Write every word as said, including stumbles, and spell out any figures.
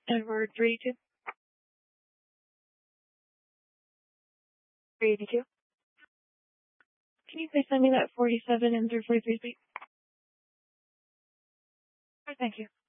Edward three eighty-two. three eighty-two. Can you please send me that forty-seven and through forty-three speed? Thank you.